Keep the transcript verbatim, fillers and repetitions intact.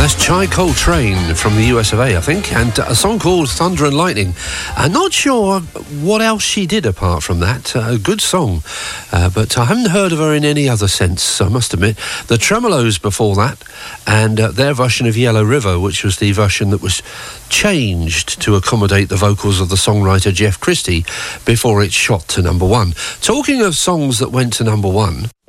That's Chai Coltrane from the U S of A, I think, and a song called Thunder and Lightning. I'm not sure what else she did apart from that. Uh, a good song, uh, but I haven't heard of her in any other sense, I must admit. The Tremolos before that, and uh, their version of Yellow River, which was the version that was changed to accommodate the vocals of the songwriter Jeff Christie before it shot to number one. Talking of songs that went to number one...